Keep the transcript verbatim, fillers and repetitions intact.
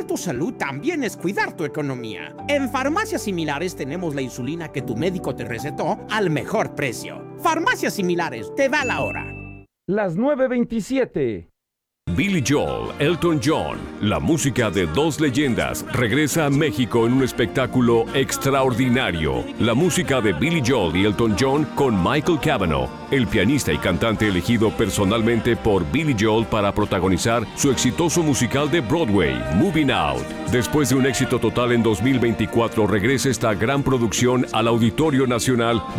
Cuidar tu salud también es cuidar tu economía. En Farmacias Similares tenemos la insulina que tu médico te recetó al mejor precio. Farmacias Similares, te da la hora. Las nueve veintisiete. Billy Joel, Elton John, la música de dos leyendas, regresa a México en un espectáculo extraordinario. La música de Billy Joel y Elton John con Michael Cavanaugh, el pianista y cantante elegido personalmente por Billy Joel para protagonizar su exitoso musical de Broadway, Moving Out. Después de un éxito total en dos mil veinticuatro, regresa esta gran producción al Auditorio Nacional